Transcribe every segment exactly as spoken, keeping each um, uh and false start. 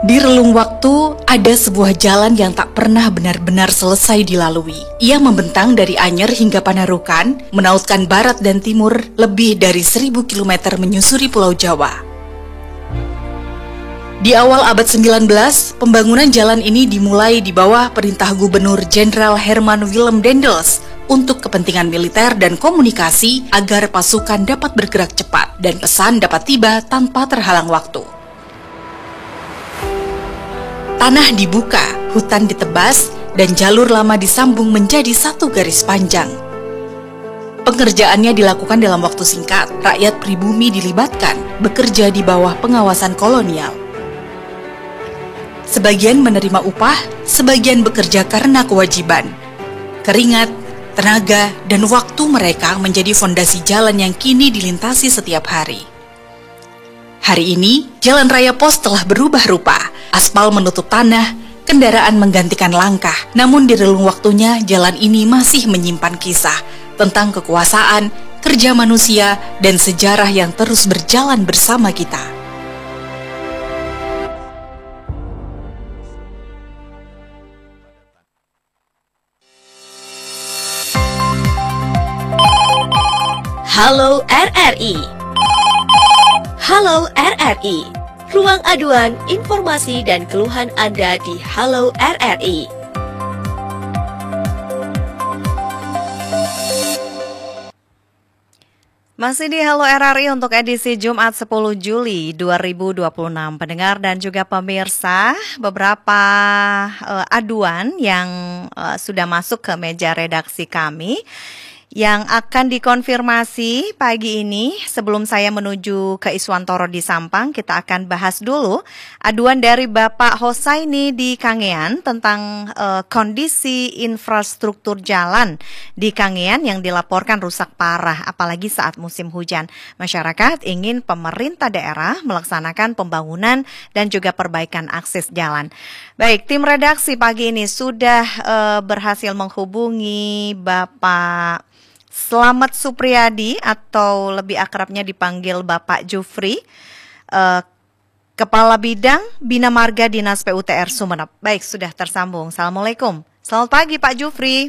Di relung waktu, ada sebuah jalan yang tak pernah benar-benar selesai dilalui. Ia membentang dari Anyer hingga Panarukan, menautkan barat dan timur lebih dari seribu kilometer menyusuri Pulau Jawa. Di awal abad sembilan belas, pembangunan jalan ini dimulai di bawah perintah Gubernur Jenderal Herman Willem Daendels untuk kepentingan militer dan komunikasi agar pasukan dapat bergerak cepat dan pesan dapat tiba tanpa terhalang waktu. Tanah dibuka, hutan ditebas, dan jalur lama disambung menjadi satu garis panjang. Pengerjaannya dilakukan dalam waktu singkat, rakyat pribumi dilibatkan, bekerja di bawah pengawasan kolonial. Sebagian menerima upah, sebagian bekerja karena kewajiban. Keringat, tenaga, dan waktu mereka menjadi fondasi jalan yang kini dilintasi setiap hari. Hari ini, jalan raya pos telah berubah rupa. Aspal menutup tanah, kendaraan menggantikan langkah. Namun di relung waktunya, jalan ini masih menyimpan kisah tentang kekuasaan, kerja manusia, dan sejarah yang terus berjalan bersama kita. Halo R R I. Halo R R I, ruang aduan, informasi, dan keluhan Anda di Halo R R I. Masih di Halo R R I untuk edisi Jumat sepuluh Juli dua ribu dua puluh enam. Pendengar dan juga pemirsa, beberapa uh, aduan yang uh, sudah masuk ke meja redaksi kami yang akan dikonfirmasi pagi ini. Sebelum saya menuju ke Iswantoro di Sampang, kita akan bahas dulu aduan dari Bapak Hosaini di Kangean tentang uh, kondisi infrastruktur jalan di Kangean yang dilaporkan rusak parah, apalagi saat musim hujan. Masyarakat ingin pemerintah daerah melaksanakan pembangunan dan juga perbaikan akses jalan. Baik, tim redaksi pagi ini sudah uh, berhasil menghubungi Bapak Slamet Supriyadi atau lebih akrabnya dipanggil Bapak Jufri, uh, Kepala Bidang Bina Marga Dinas P U T R Sumeneb. Baik, sudah tersambung. Assalamualaikum. Selamat pagi Pak Jufri.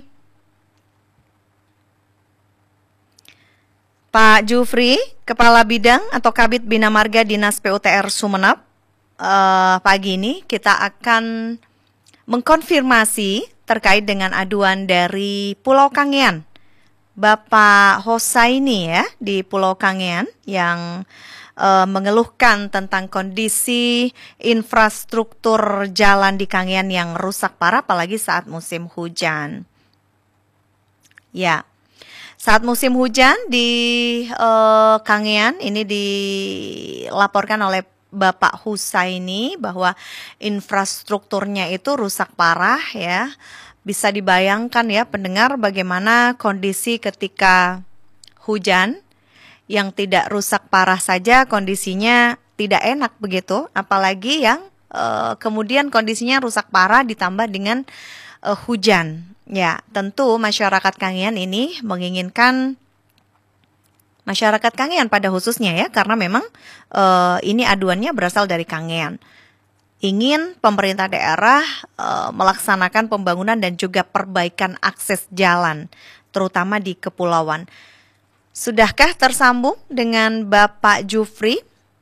Pak Jufri, Kepala Bidang atau Kabid Bina Marga Dinas P U T R Sumeneb. Uh, pagi ini kita akan mengkonfirmasi terkait dengan aduan dari Pulau Kangean. Bapak Hosaini ya di Pulau Kangean yang uh, mengeluhkan tentang kondisi infrastruktur jalan di Kangean yang rusak parah apalagi saat musim hujan. Ya, saat musim hujan di uh, Kangean ini dilaporkan oleh Bapak Hosaini bahwa infrastrukturnya itu rusak parah ya. Bisa dibayangkan ya pendengar bagaimana kondisi ketika hujan yang tidak rusak parah saja kondisinya tidak enak begitu, apalagi yang uh, kemudian kondisinya rusak parah ditambah dengan uh, hujan. Ya, tentu masyarakat Kangean ini menginginkan masyarakat Kangean pada khususnya ya, karena memang uh, ini aduannya berasal dari Kangean. Ingin pemerintah daerah e, melaksanakan pembangunan dan juga perbaikan akses jalan, terutama di kepulauan. Sudahkah tersambung dengan Bapak Jufri?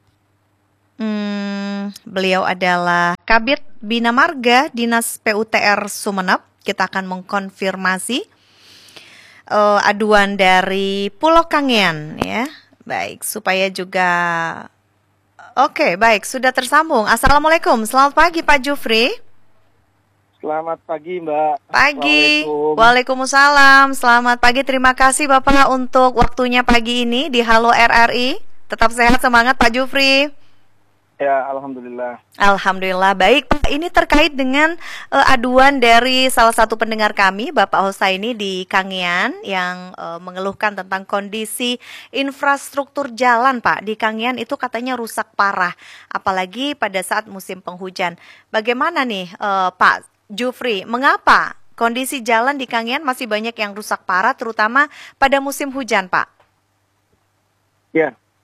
Hmm, beliau adalah Kabid Bina Marga Dinas P U T R Sumeneb. Kita akan mengkonfirmasi e, aduan dari Pulau Kangean, ya. Baik, supaya juga Oke, baik, sudah tersambung. Assalamualaikum, selamat pagi Pak Jufri. Selamat pagi Mbak. Pagi, Waalaikumsalam. Selamat pagi, terima kasih Bapak untuk waktunya pagi ini di Halo R R I. Tetap sehat, semangat Pak Jufri. Ya, Alhamdulillah. Alhamdulillah, baik Pak. Ini terkait dengan uh, aduan dari salah satu pendengar kami, Bapak Hosaini di Kangean, yang uh, mengeluhkan tentang kondisi infrastruktur jalan Pak. Di Kangean itu katanya rusak parah, apalagi pada saat musim penghujan. Bagaimana nih uh, Pak Jufri, mengapa kondisi jalan di Kangean masih banyak yang rusak parah, terutama pada musim hujan Pak? Ya,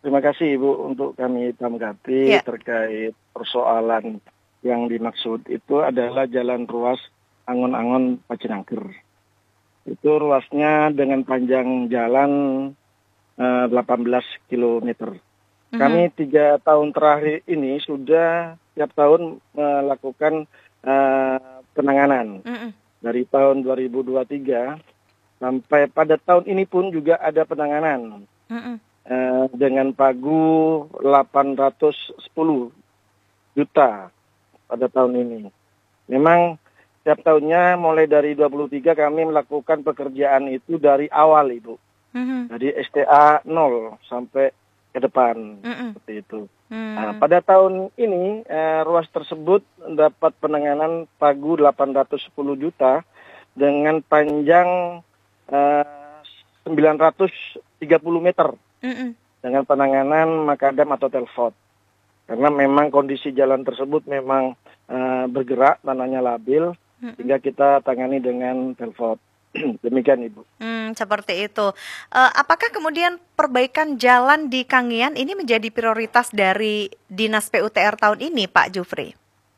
Terima kasih Ibu untuk kami tanggapi Ya. terkait persoalan yang dimaksud itu adalah jalan ruas Angon-Angon Pacinangker. Itu ruasnya dengan panjang jalan eh, delapan belas kilometer. Mhm. Kami tiga tahun terakhir ini sudah tiap tahun melakukan eh, penanganan. Mm-mm. Dari tahun dua ribu dua puluh tiga sampai pada tahun ini pun juga ada penanganan Mm-mm. eh, dengan pagu delapan ratus sepuluh juta pada tahun ini. Memang setiap tahunnya mulai dari dua puluh tiga kami melakukan pekerjaan itu dari awal Ibu. Mhm. Dari S T A nol sampai ke depan. Mm-mm. Seperti itu. Mm. Nah, pada tahun ini eh, ruas tersebut dapat penanganan pagu delapan ratus sepuluh juta dengan panjang eh, sembilan ratus tiga puluh meter Mm-mm. dengan penanganan makadam atau telfot. Karena memang kondisi jalan tersebut memang eh, bergerak, tanahnya labil, Mm-mm. sehingga kita tangani dengan telfot. Demikian Ibu. Hmm, seperti itu. Eh, apakah kemudian perbaikan jalan di Kangian ini menjadi prioritas dari Dinas P U T R tahun ini, Pak Jufri?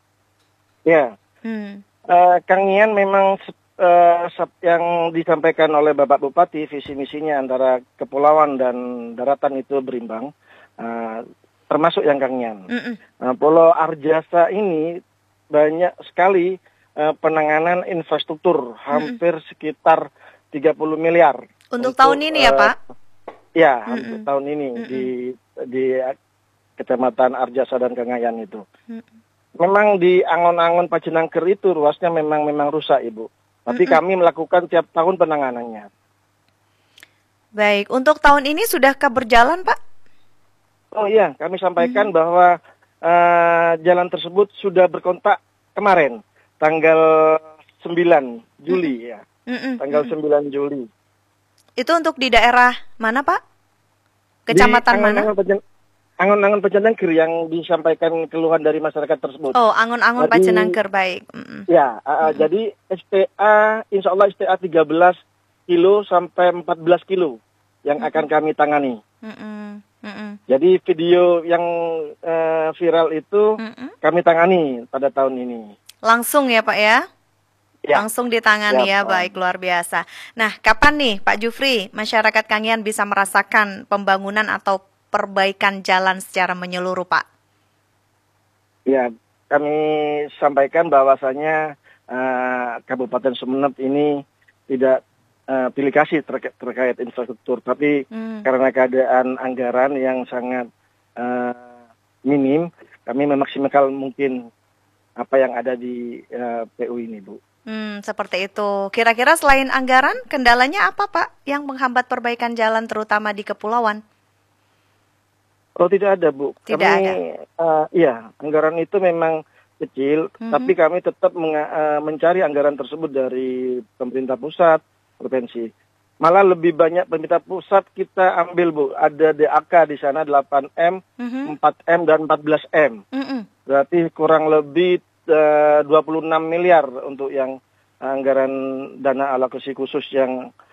Ya, Hmm. eh, Kang Ian memang eh, sep- yang disampaikan oleh Bapak Bupati, visi misinya antara kepulauan dan daratan itu berimbang, eh, termasuk yang Kang Ian. Mm-mm. Nah, Pulau Arjasa ini banyak sekali eh, penanganan infrastruktur, hampir sekitar tiga puluh miliar. Untuk tahun ini ya, eh, Pak? Ya, Mm-mm. untuk tahun ini Mm-mm. di di Kecamatan Arjasa dan Kangayan itu. Mm-mm. Memang di Angon-Angon Pacinangker itu ruasnya memang memang rusak, Ibu. Tapi Mm-mm. kami melakukan tiap tahun penanganannya. Baik, untuk tahun ini sudahkah berjalan, Pak? Oh iya, kami sampaikan bahwa eh, jalan tersebut sudah berkontak kemarin, tanggal sembilan Juli ya. Mm-mm. Tanggal sembilan Juli. Itu untuk di daerah mana, Pak? Kecamatan Di mana? Angon-Angon Pacinangker, Angon-Angon Pacinangker yang disampaikan keluhan dari masyarakat tersebut. Oh, Angon-Angon Jadi- Pacinangker, baik. Mm-mm. Ya, uh, jadi S T A, insya Allah S T A tiga belas kilo sampai empat belas kilo yang akan kami tangani. Mm-mm. Mm-mm. Jadi video yang uh, viral itu Mm-mm. kami tangani pada tahun ini. Langsung ya, Pak ya? Ya, Langsung ditangani ya, Ya, Pak. baik, luar biasa. Nah, kapan nih Pak Jufri, masyarakat Kangian bisa merasakan pembangunan atau perbaikan jalan secara menyeluruh, Pak? ya kami sampaikan bahwasanya uh, Kabupaten Sumeneb ini tidak uh, pilih kasih terkait, terkait infrastruktur, tapi Hmm. karena keadaan anggaran yang sangat uh, minim, kami memaksimalkan mungkin apa yang ada di uh, P U ini, Bu. Hmm, seperti itu. Kira-kira selain anggaran, kendalanya apa, Pak, yang menghambat perbaikan jalan terutama di kepulauan? Oh, tidak ada, Bu. Tidak kami, ada. uh, iya, anggaran itu memang kecil, Mhm. tapi kami tetap menga- uh, mencari anggaran tersebut dari pemerintah pusat, provinsi. Malah lebih banyak pemerintah pusat kita ambil, Bu. Ada D A K di sana delapan M, Mhm. empat M, dan empat belas M. Mm-mm. Berarti kurang lebih uh, dua puluh enam miliar untuk yang anggaran dana alokasi khusus yang